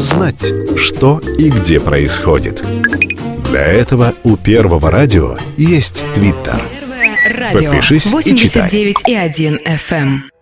знать, что и где происходит. Для этого у Первого радио есть Твиттер. Радио Подпишись и читай. 89,1 FM.